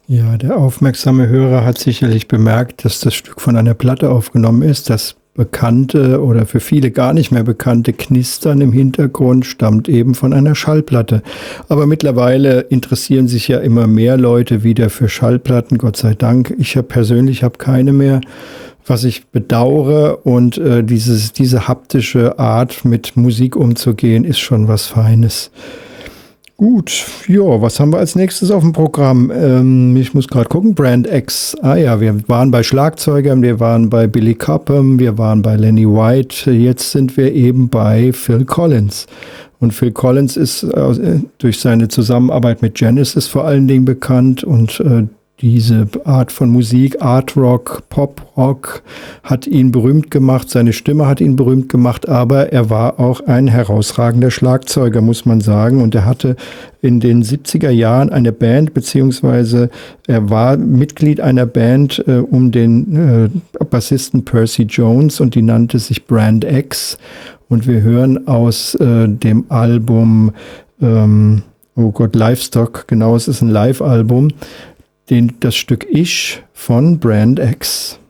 Ja, der aufmerksame Hörer hat sicherlich bemerkt, dass das Stück von einer Platte aufgenommen ist. Das bekannte oder für viele gar nicht mehr bekannte Knistern im Hintergrund stammt eben von einer Schallplatte. Aber mittlerweile interessieren sich ja immer mehr Leute wieder für Schallplatten, Gott sei Dank. Ich persönlich habe keine mehr, was ich bedauere. Und diese haptische Art, mit Musik umzugehen, ist schon was Feines. Gut, ja, was haben wir als nächstes auf dem Programm? Ich muss gerade gucken, Brand X. Ah ja, wir waren bei Schlagzeugern, wir waren bei Billy Cobham, wir waren bei Lenny White. Jetzt sind wir eben bei Phil Collins. Und Phil Collins ist durch seine Zusammenarbeit mit Genesis vor allen Dingen bekannt und diese Art von Musik, Art Rock, Pop Rock, hat ihn berühmt gemacht, seine Stimme hat ihn berühmt gemacht, aber er war auch ein herausragender Schlagzeuger, muss man sagen. Und er hatte in den 70er Jahren eine Band, beziehungsweise er war Mitglied einer Band um den Bassisten Percy Jones und die nannte sich Brand X. Und wir hören aus dem Album, Livestock, genau, es ist ein Live-Album, das Stück Ich von Brand X.